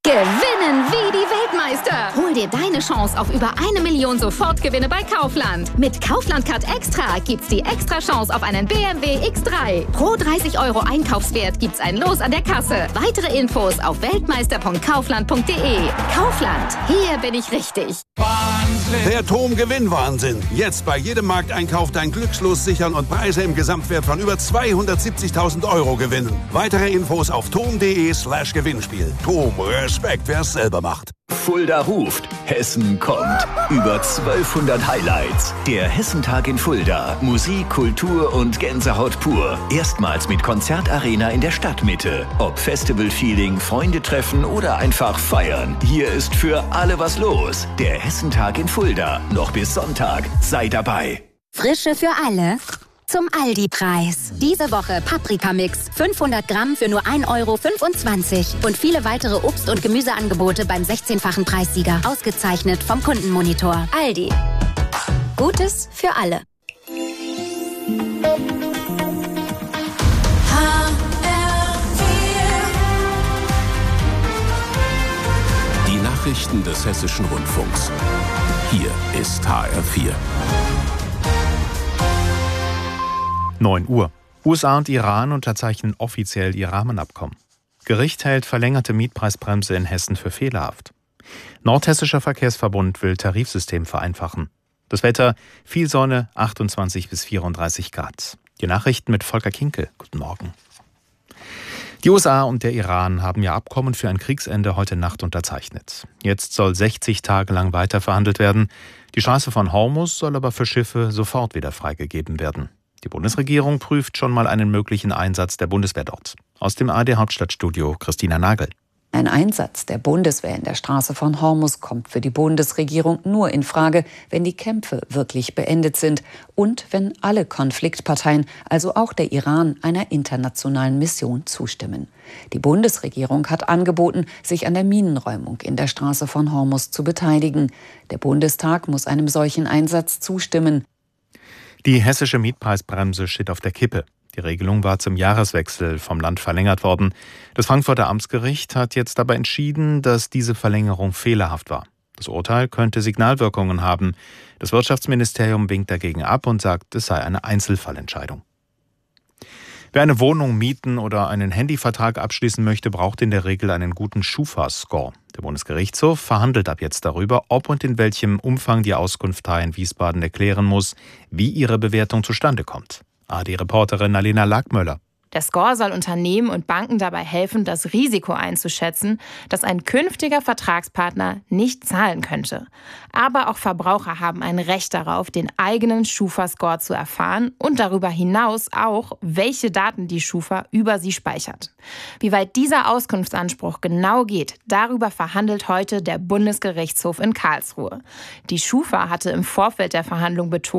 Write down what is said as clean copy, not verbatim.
Gewinnen wie die Weltmeister. Hol dir deine Chance auf über 1 Million Sofortgewinne bei Kaufland. Mit Kaufland Card Extra gibt's die extra Chance auf einen BMW X3. Pro 30 € Einkaufswert gibt's ein Los an der Kasse. Weitere Infos auf weltmeister.kaufland.de. Kaufland, hier bin ich richtig. Der TOM-Gewinnwahnsinn. Jetzt bei jedem Markteinkauf dein Glückslos sichern und Preise im Gesamtwert von über 270.000 € gewinnen. Weitere Infos auf tom.de/Gewinnspiel. TOM, Respekt, wer es selber macht. Fulda ruft, Hessen kommt. Über 1200 Highlights. Der Hessentag in Fulda. Musik, Kultur und Gänsehaut pur. Erstmals mit Konzertarena in der Stadtmitte. Ob Festival-Feeling, Freunde treffen oder einfach feiern. Hier ist für alle was los. Der Hessentag in Fulda. Noch bis Sonntag. Sei dabei. Frische für alle. Zum Aldi-Preis. Diese Woche Paprikamix. 500 Gramm für nur 1,25 €. Und viele weitere Obst- und Gemüseangebote beim 16-fachen Preissieger. Ausgezeichnet vom Kundenmonitor. Aldi. Gutes für alle. Die Nachrichten des Hessischen Rundfunks. Hier ist HR4. 9 Uhr. USA und Iran unterzeichnen offiziell ihr Rahmenabkommen. Gericht hält verlängerte Mietpreisbremse in Hessen für fehlerhaft. Nordhessischer Verkehrsverbund will Tarifsystem vereinfachen. Das Wetter, viel Sonne, 28 bis 34 Grad. Die Nachrichten mit Volker Kinkel. Guten Morgen. Die USA und der Iran haben ihr Abkommen für ein Kriegsende heute Nacht unterzeichnet. Jetzt soll 60 Tage lang weiter verhandelt werden. Die Straße von Hormuz soll aber für Schiffe sofort wieder freigegeben werden. Die Bundesregierung prüft schon mal einen möglichen Einsatz der Bundeswehr dort. Aus dem ARD-Hauptstadtstudio Christina Nagel. Ein Einsatz der Bundeswehr in der Straße von Hormuz kommt für die Bundesregierung nur in Frage, wenn die Kämpfe wirklich beendet sind und wenn alle Konfliktparteien, also auch der Iran, einer internationalen Mission zustimmen. Die Bundesregierung hat angeboten, sich an der Minenräumung in der Straße von Hormuz zu beteiligen. Der Bundestag muss einem solchen Einsatz zustimmen. Die hessische Mietpreisbremse steht auf der Kippe. Die Regelung war zum Jahreswechsel vom Land verlängert worden. Das Frankfurter Amtsgericht hat jetzt aber entschieden, dass diese Verlängerung fehlerhaft war. Das Urteil könnte Signalwirkungen haben. Das Wirtschaftsministerium winkt dagegen ab und sagt, es sei eine Einzelfallentscheidung. Wer eine Wohnung mieten oder einen Handyvertrag abschließen möchte, braucht in der Regel einen guten Schufa-Score. Der Bundesgerichtshof verhandelt ab jetzt darüber, ob und in welchem Umfang die Auskunftei in Wiesbaden erklären muss, wie ihre Bewertung zustande kommt. ARD-Reporterin Alena Lackmöller. Der Score soll Unternehmen und Banken dabei helfen, das Risiko einzuschätzen, das ein künftiger Vertragspartner nicht zahlen könnte. Aber auch Verbraucher haben ein Recht darauf, den eigenen Schufa-Score zu erfahren und darüber hinaus auch, welche Daten die Schufa über sie speichert. Wie weit dieser Auskunftsanspruch genau geht, darüber verhandelt heute der Bundesgerichtshof in Karlsruhe. Die Schufa hatte im Vorfeld der Verhandlung betont,